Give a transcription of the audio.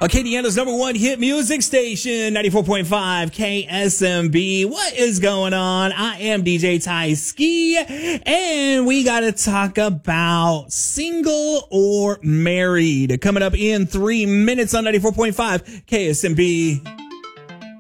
Acadiana's number one hit music station, 94.5 KSMB. What is going on? I am DJ Ty Ski, and we got to talk about single or married. Coming up in 3 minutes on 94.5 KSMB.